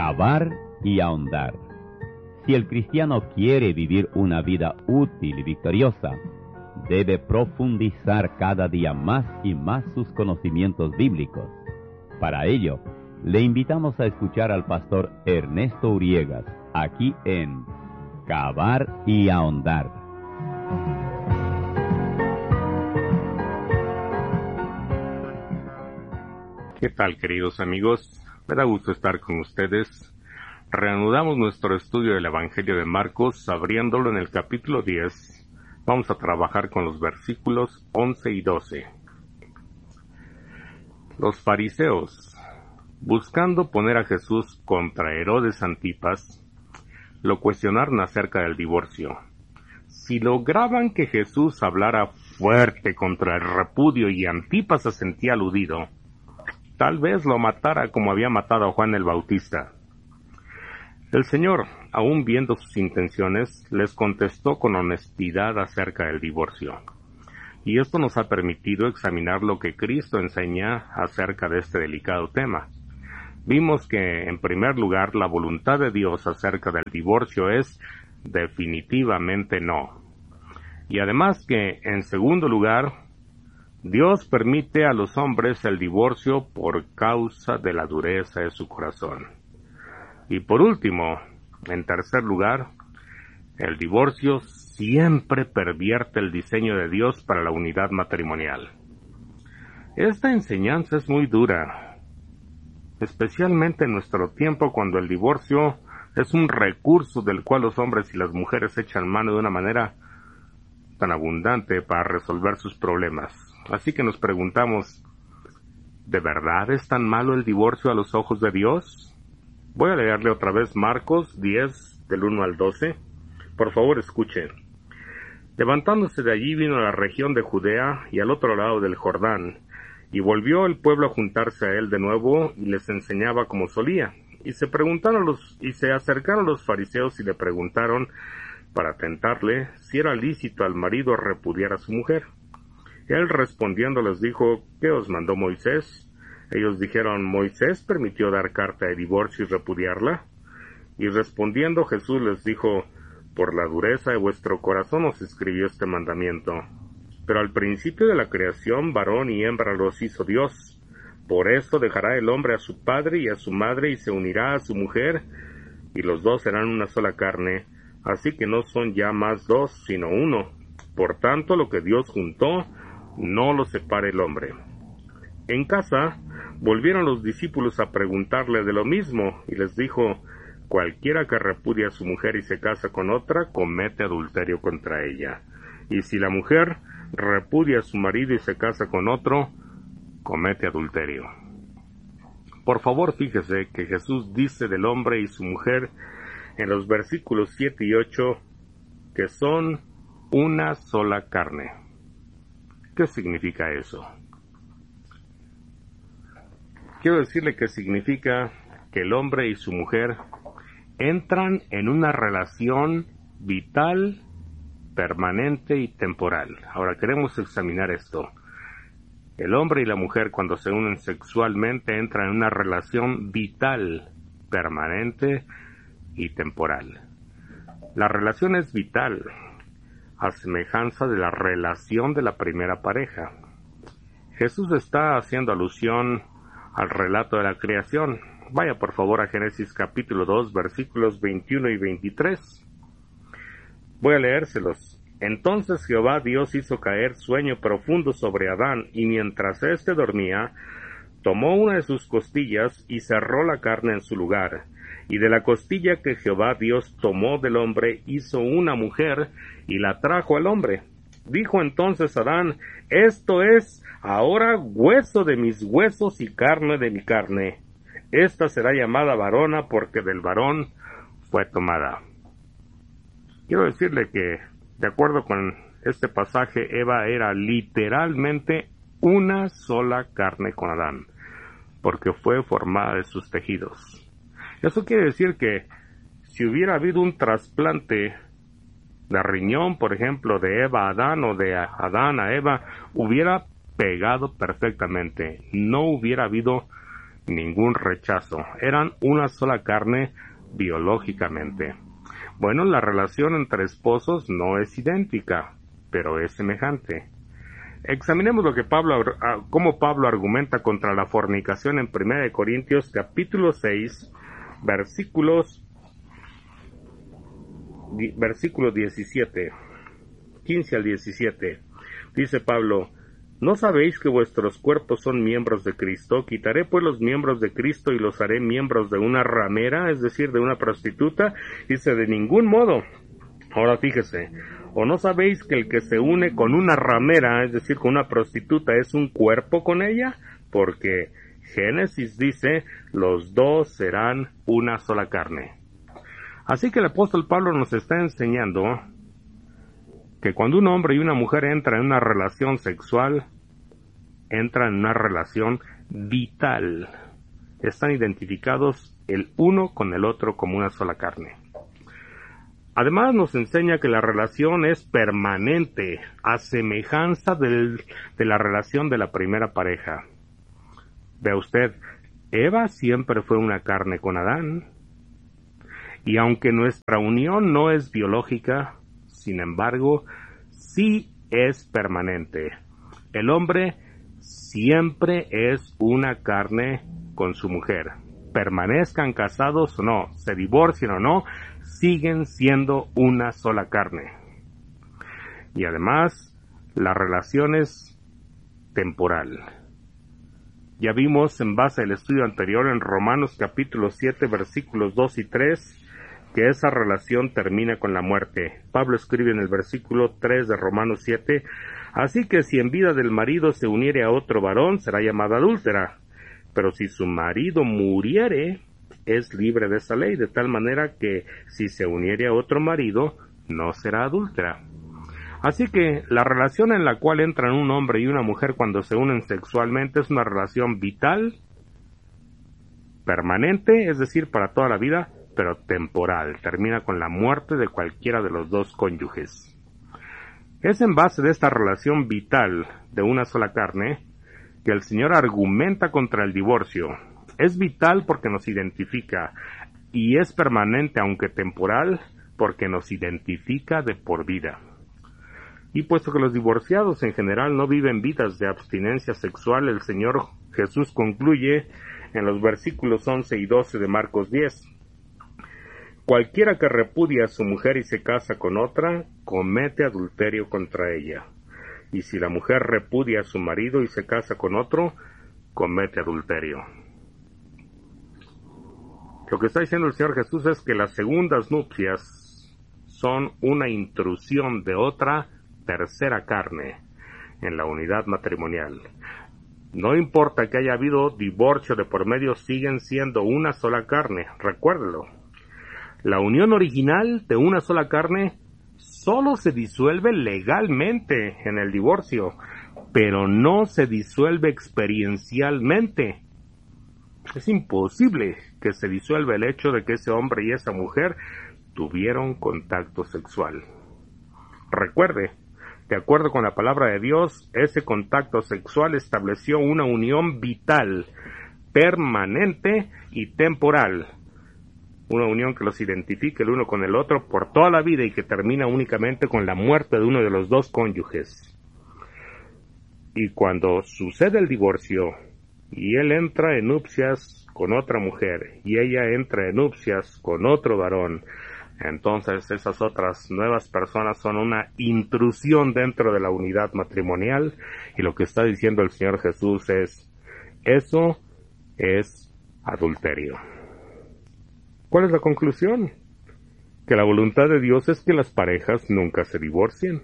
Cavar y ahondar. Si el cristiano quiere vivir una vida útil y victoriosa, debe profundizar cada día más y más sus conocimientos bíblicos. Para ello, le invitamos a escuchar al pastor Ernesto Uriegas, aquí en Cavar y ahondar. ¿Qué tal, queridos amigos? Me da gusto estar con ustedes. Reanudamos nuestro estudio del Evangelio de Marcos, abriéndolo en el capítulo 10. Vamos a trabajar con los versículos 11 y 12. Los fariseos, buscando poner a Jesús contra Herodes Antipas, lo cuestionaron acerca del divorcio. Si lograban que Jesús hablara fuerte contra el repudio y Antipas se sentía aludido, tal vez lo matara como había matado a Juan el Bautista. El Señor, aún viendo sus intenciones, les contestó con honestidad acerca del divorcio. Y esto nos ha permitido examinar lo que Cristo enseña acerca de este delicado tema. Vimos que, en primer lugar, la voluntad de Dios acerca del divorcio es definitivamente no. Y además que, en segundo lugar, Dios permite a los hombres el divorcio por causa de la dureza de su corazón. Y por último, en tercer lugar, el divorcio siempre pervierte el diseño de Dios para la unidad matrimonial. Esta enseñanza es muy dura, especialmente en nuestro tiempo cuando el divorcio es un recurso del cual los hombres y las mujeres echan mano de una manera tan abundante para resolver sus problemas. Así que nos preguntamos, ¿de verdad es tan malo el divorcio a los ojos de Dios? Voy a leerle otra vez Marcos 10, del 1 al 12. Por favor, escuchen. Levantándose de allí vino a la región de Judea y al otro lado del Jordán, y volvió el pueblo a juntarse a él de nuevo y les enseñaba como solía. Y se acercaron los fariseos y le preguntaron, para tentarle, si era lícito al marido repudiar a su mujer. Él respondiendo les dijo, ¿qué os mandó Moisés? Ellos dijeron, Moisés permitió dar carta de divorcio y repudiarla. Y respondiendo Jesús les dijo, por la dureza de vuestro corazón os escribió este mandamiento. Pero al principio de la creación, varón y hembra los hizo Dios. Por esto dejará el hombre a su padre y a su madre y se unirá a su mujer, y los dos serán una sola carne. Así que no son ya más dos, sino uno. Por tanto, lo que Dios juntó, no lo separe el hombre. En casa, volvieron los discípulos a preguntarle de lo mismo, y les dijo, cualquiera que repudia a su mujer y se casa con otra, comete adulterio contra ella. Y si la mujer repudia a su marido y se casa con otro, comete adulterio. Por favor, fíjese que Jesús dice del hombre y su mujer en los versículos 7 y 8 que son una sola carne. ¿Qué significa eso? Quiero decirle que significa que el hombre y su mujer entran en una relación vital, permanente y temporal. Ahora queremos examinar esto. El hombre y la mujer cuando se unen sexualmente entran en una relación vital, permanente y temporal. La relación es vital, a semejanza de la relación de la primera pareja. Jesús está haciendo alusión al relato de la creación. Vaya por favor a Génesis capítulo 2, versículos 21 y 23. Voy a leérselos. Entonces Jehová Dios hizo caer sueño profundo sobre Adán, y mientras éste dormía, tomó una de sus costillas y cerró la carne en su lugar. Y de la costilla que Jehová Dios tomó del hombre, hizo una mujer, y la trajo al hombre. Dijo entonces Adán, esto es ahora hueso de mis huesos y carne de mi carne. Esta será llamada varona, porque del varón fue tomada. Quiero decirle que, de acuerdo con este pasaje, Eva era literalmente una sola carne con Adán, porque fue formada de sus tejidos. Eso quiere decir que si hubiera habido un trasplante de riñón, por ejemplo, de Eva a Adán o de Adán a Eva, hubiera pegado perfectamente. No hubiera habido ningún rechazo. Eran una sola carne biológicamente. Bueno, la relación entre esposos no es idéntica, pero es semejante. Examinemos cómo Pablo argumenta contra la fornicación en 1 Corintios capítulo 6, versículos 17, 15 al 17. Dice Pablo: ¿No sabéis que vuestros cuerpos son miembros de Cristo? Quitaré pues los miembros de Cristo y los haré miembros de una ramera, es decir, de una prostituta. Dice: de ningún modo. Ahora fíjese, ¿o no sabéis que el que se une con una ramera, es decir, con una prostituta, es un cuerpo con ella? Porque Génesis dice: los dos serán una sola carne. Así que el apóstol Pablo nos está enseñando que cuando un hombre y una mujer entran en una relación sexual, entran en una relación vital. Están identificados el uno con el otro como una sola carne. Además nos enseña que la relación es permanente, a semejanza de la relación de la primera pareja. Vea usted, Eva siempre fue una carne con Adán, y aunque nuestra unión no es biológica, sin embargo, sí es permanente. El hombre siempre es una carne con su mujer. Permanezcan casados o no, se divorcien o no, siguen siendo una sola carne. Y además, la relación es temporal. Ya vimos en base al estudio anterior en Romanos capítulo 7 versículos 2 y 3 que esa relación termina con la muerte. Pablo escribe en el versículo 3 de Romanos 7: así que si en vida del marido se uniere a otro varón, será llamada adúltera. Pero si su marido muriere, es libre de esa ley, de tal manera que si se uniere a otro marido, no será adúltera. Así que la relación en la cual entran un hombre y una mujer cuando se unen sexualmente es una relación vital, permanente, es decir, para toda la vida, pero temporal. Termina con la muerte de cualquiera de los dos cónyuges. Es en base de esta relación vital de una sola carne que el Señor argumenta contra el divorcio. Es vital porque nos identifica, y es permanente aunque temporal porque nos identifica de por vida. Y puesto que los divorciados en general no viven vidas de abstinencia sexual, el Señor Jesús concluye en los versículos 11 y 12 de Marcos 10. Cualquiera que repudia a su mujer y se casa con otra, comete adulterio contra ella. Y si la mujer repudia a su marido y se casa con otro, comete adulterio. Lo que está diciendo el Señor Jesús es que las segundas nupcias son una intrusión de otra tercera carne en la unidad matrimonial. No importa que haya habido divorcio de por medio, siguen siendo una sola carne, recuérdelo. La unión original de una sola carne solo se disuelve legalmente en el divorcio, pero no se disuelve experiencialmente. Es imposible que se disuelva el hecho de que ese hombre y esa mujer tuvieron contacto sexual. Recuerde, de acuerdo con la palabra de Dios, ese contacto sexual estableció una unión vital, permanente y temporal. Una unión que los identifique el uno con el otro por toda la vida y que termina únicamente con la muerte de uno de los dos cónyuges. Y cuando sucede el divorcio, y él entra en nupcias con otra mujer, y ella entra en nupcias con otro varón, entonces esas otras nuevas personas son una intrusión dentro de la unidad matrimonial, y lo que está diciendo el Señor Jesús es: eso es adulterio. ¿Cuál es la conclusión? Que la voluntad de Dios es que las parejas nunca se divorcien.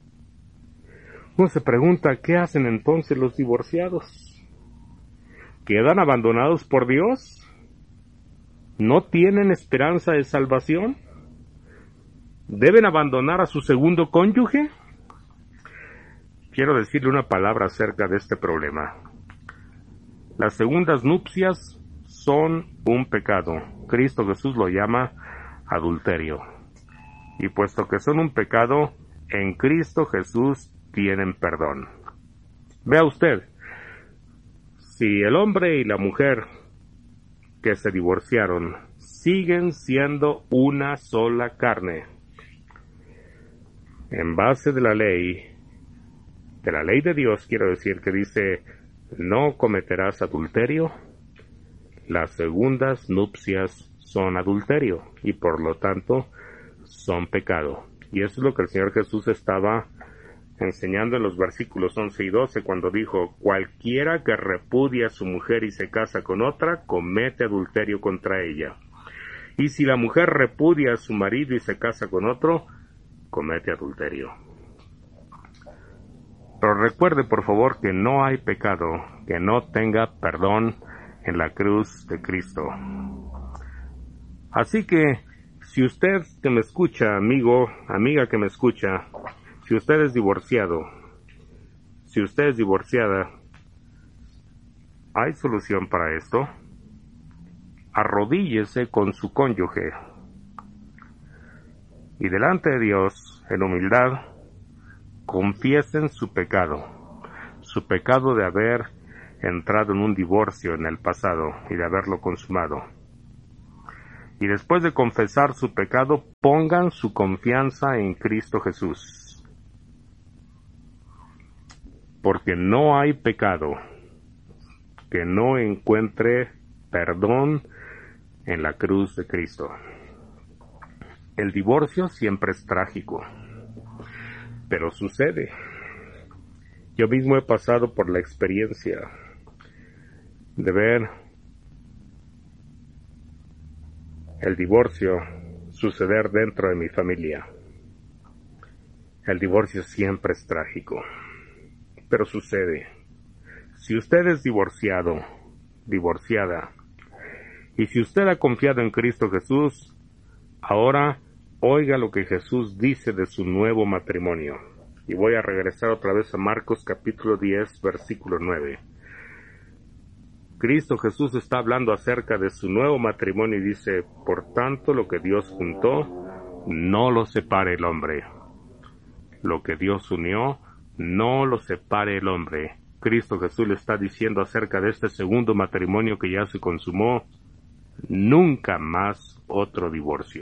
Uno se pregunta, ¿qué hacen entonces los divorciados? ¿Quedan abandonados por Dios? ¿No tienen esperanza de salvación? ¿Deben abandonar a su segundo cónyuge? Quiero decirle una palabra acerca de este problema. Las segundas nupcias son un pecado. Cristo Jesús lo llama adulterio. Y puesto que son un pecado, en Cristo Jesús tienen perdón. Vea usted, si el hombre y la mujer que se divorciaron siguen siendo una sola carne. En base de la ley de Dios, quiero decir, que dice, no cometerás adulterio, las segundas nupcias son adulterio y por lo tanto son pecado. Y eso es lo que el Señor Jesús estaba enseñando en los versículos 11 y 12 cuando dijo, cualquiera que repudia a su mujer y se casa con otra, comete adulterio contra ella. Y si la mujer repudia a su marido y se casa con otro, comete adulterio. Pero recuerde, por favor, que no hay pecado que no tenga perdón en la cruz de Cristo. Así que, si usted que me escucha, amigo, amiga que me escucha, si usted es divorciado, si usted es divorciada, ¿hay solución para esto? Arrodíllese con su cónyuge y delante de Dios, en humildad, confiesen su pecado de haber entrado en un divorcio en el pasado y de haberlo consumado. Y después de confesar su pecado, pongan su confianza en Cristo Jesús. Porque no hay pecado que no encuentre perdón en la cruz de Cristo. El divorcio siempre es trágico, pero sucede. Yo mismo he pasado por la experiencia de ver el divorcio suceder dentro de mi familia. El divorcio siempre es trágico, pero sucede. Si usted es divorciado, divorciada, y si usted ha confiado en Cristo Jesús, ahora oiga lo que Jesús dice de su nuevo matrimonio. Y voy a regresar otra vez a Marcos capítulo 10, versículo 9. Cristo Jesús está hablando acerca de su nuevo matrimonio y dice, por tanto, lo que Dios juntó, no lo separe el hombre. Lo que Dios unió, no lo separe el hombre. Cristo Jesús le está diciendo acerca de este segundo matrimonio que ya se consumó, nunca más otro divorcio.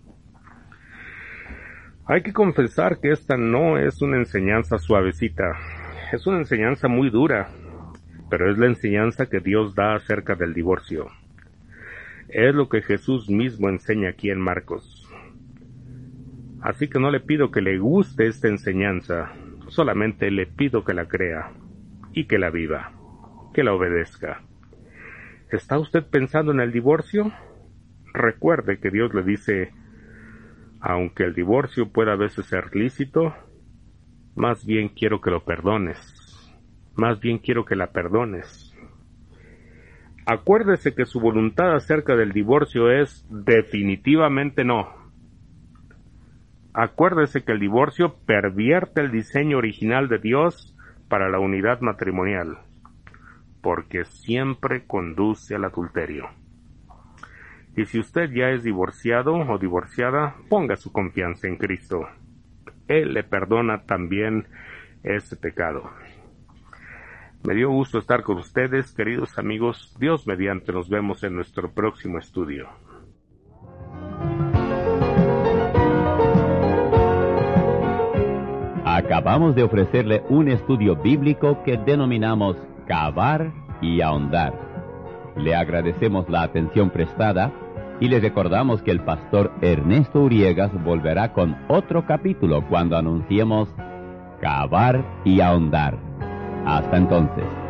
Hay que confesar que esta no es una enseñanza suavecita, es una enseñanza muy dura, pero es la enseñanza que Dios da acerca del divorcio. Es lo que Jesús mismo enseña aquí en Marcos. Así que no le pido que le guste esta enseñanza, solamente le pido que la crea y que la viva, que la obedezca. ¿Está usted pensando en el divorcio? Recuerde que Dios le dice, aunque el divorcio pueda a veces ser lícito, más bien quiero que lo perdones. Más bien quiero que la perdones. Acuérdese que su voluntad acerca del divorcio es definitivamente no. Acuérdese que el divorcio pervierte el diseño original de Dios para la unidad matrimonial, porque siempre conduce al adulterio. Y si usted ya es divorciado o divorciada, ponga su confianza en Cristo. Él le perdona también ese pecado. Me dio gusto estar con ustedes, queridos amigos. Dios mediante, nos vemos en nuestro próximo estudio. Acabamos de ofrecerle un estudio bíblico que denominamos Cavar y Ahondar. Le agradecemos la atención prestada y le recordamos que el pastor Ernesto Uriegas volverá con otro capítulo cuando anunciemos Cavar y Ahondar. Hasta entonces.